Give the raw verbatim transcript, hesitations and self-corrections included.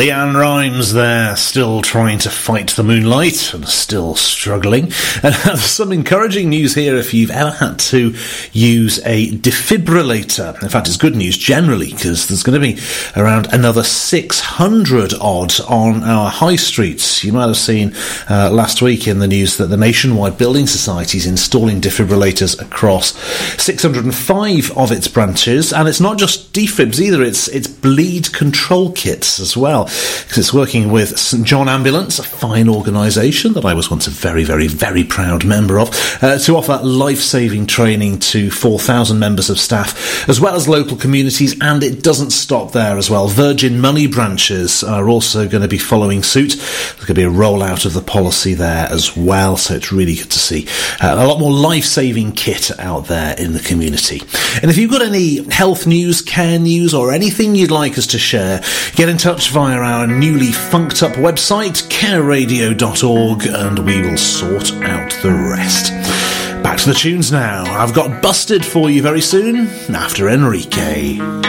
Leanne Rimes there, still trying to fight the moonlight and still struggling. And have some encouraging news here if you've ever had to use a defibrillator. In fact, it's good news generally because there's going to be around another six hundred odd on our high streets. You might have seen uh, last week in the news that the Nationwide Building Society is installing defibrillators across six hundred five of its branches. And it's not just defibs either, it's, it's bleed control kits as well. Because it's working with St John Ambulance, a fine organisation that I was once a very, very, very proud member of, uh, to offer life-saving training to four thousand members of staff, as well as local communities, and it doesn't stop there as well. Virgin Money branches are also going to be following suit. There's going to be a rollout of the policy there as well, so it's really good to see uh, a lot more life-saving kit out there in the community. And if you've got any health news, care news, or anything you'd like us to share, get in touch via our newly funked up website, care radio dot org, and we will sort out the rest. Back to the tunes now. I've got Busted for you very soon, after Enrique.